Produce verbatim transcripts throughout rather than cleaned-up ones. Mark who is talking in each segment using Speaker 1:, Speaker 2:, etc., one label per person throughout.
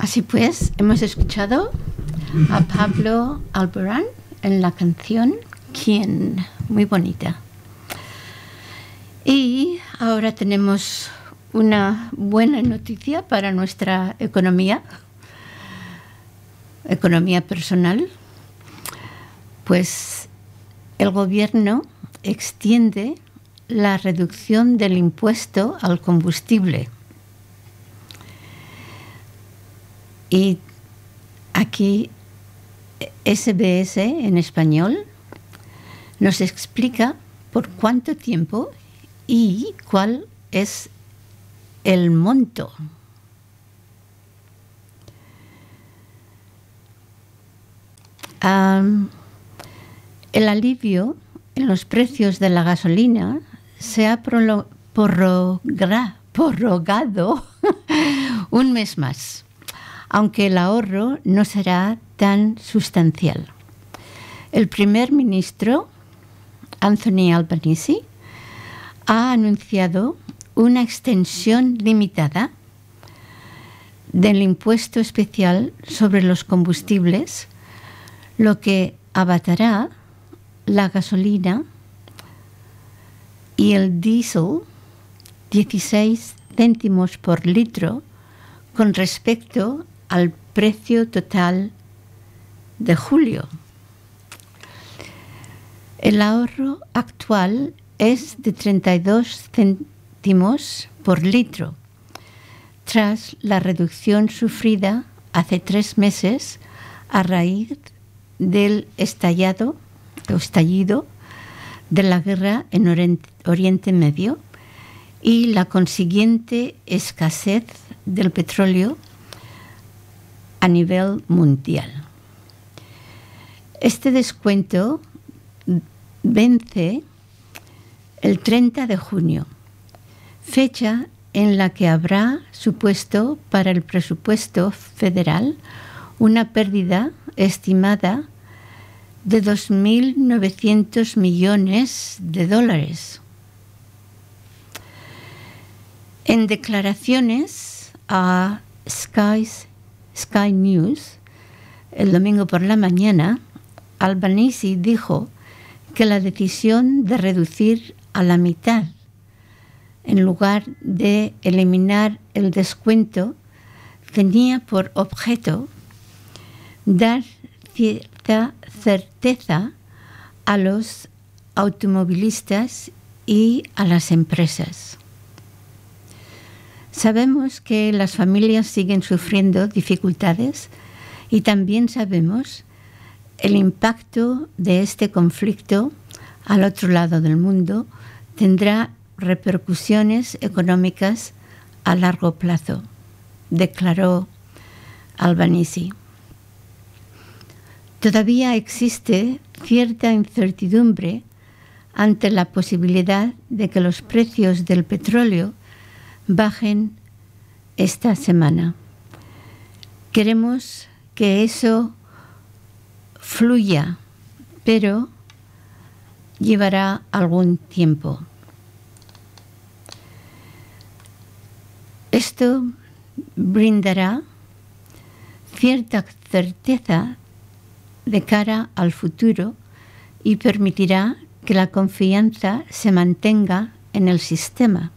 Speaker 1: Así pues, hemos escuchado a Pablo Alborán en la canción ¿Quién? Muy bonita. Y ahora tenemos una buena noticia para nuestra economía, economía personal. Pues el gobierno extiende la reducción del impuesto al combustible. Y aquí S B S en español nos explica por cuánto tiempo y cuál es el monto. Um, el alivio en los precios de la gasolina se ha prolo- prorrogra- prorrogado un mes más, aunque el ahorro no será tan sustancial. El primer ministro, Anthony Albanese, ha anunciado una extensión limitada del impuesto especial sobre los combustibles, lo que abatirá la gasolina y el diésel dieciséis céntimos por litro con respecto al precio total de julio. El ahorro actual es de treinta y dos céntimos por litro, tras la reducción sufrida hace tres meses a raíz del estallado, o estallido de la guerra en Oriente, Oriente Medio y la consiguiente escasez del petróleo a nivel mundial. Este descuento vence el treinta de junio, fecha en la que habrá supuesto para el presupuesto federal una pérdida estimada de dos mil novecientos millones de dólares. En declaraciones a Sky, Sky News el domingo por la mañana, Albanese dijo que la decisión de reducir a la mitad en lugar de eliminar el descuento tenía por objeto dar cierta certeza a los automovilistas y a las empresas. Sabemos que las familias siguen sufriendo dificultades y también sabemos el impacto de este conflicto al otro lado del mundo tendrá repercusiones económicas a largo plazo, declaró Albanese. Todavía existe cierta incertidumbre ante la posibilidad de que los precios del petróleo bajen esta semana. Queremos que eso fluya, pero llevará algún tiempo. Esto brindará cierta certeza de cara al futuro y permitirá que la confianza se mantenga en el sistema.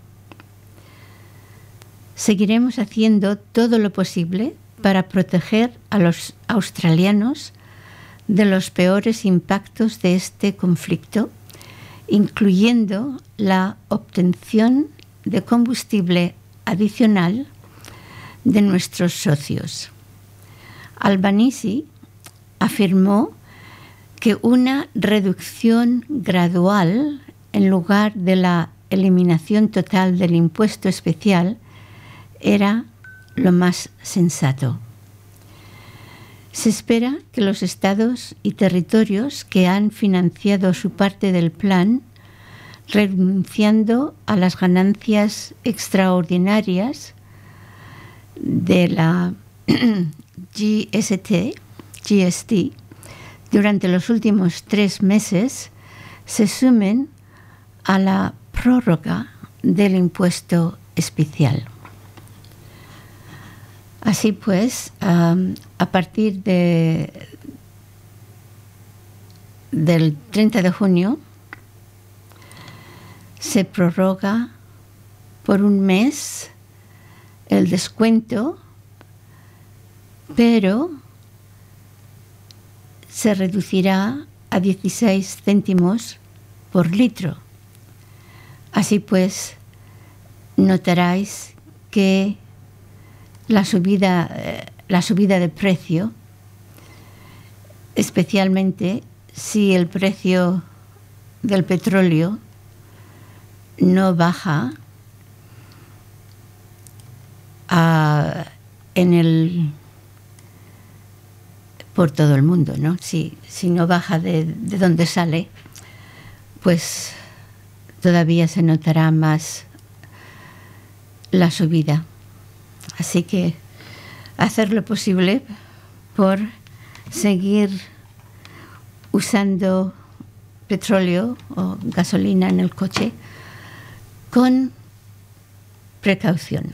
Speaker 1: Seguiremos haciendo todo lo posible para proteger a los australianos de los peores impactos de este conflicto, incluyendo la obtención de combustible adicional de nuestros socios. Albanese afirmó que una reducción gradual en lugar de la eliminación total del impuesto especial era lo más sensato. Se espera que los estados y territorios que han financiado su parte del plan, renunciando a las ganancias extraordinarias de la G S T, G S T durante los últimos tres meses, se sumen a la prórroga del impuesto especial. Así pues, um, a partir de, del treinta de junio se prorroga por un mes el descuento, pero se reducirá a dieciséis céntimos por litro. Así pues, notaréis que la subida, eh, la subida de precio, especialmente si el precio del petróleo no baja a, en el por todo el mundo, ¿no? Si, si no baja de, de donde sale, pues todavía se notará más la subida. Así que hacer lo posible por seguir usando petróleo o gasolina en el coche con precaución.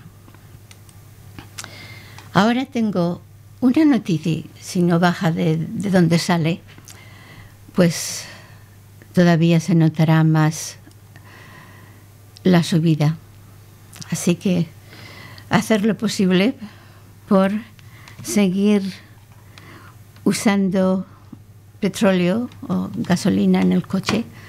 Speaker 1: Ahora tengo una noticia: si no baja de, de donde sale, pues todavía se notará más la subida. Así que hacer lo posible por seguir usando petróleo o gasolina en el coche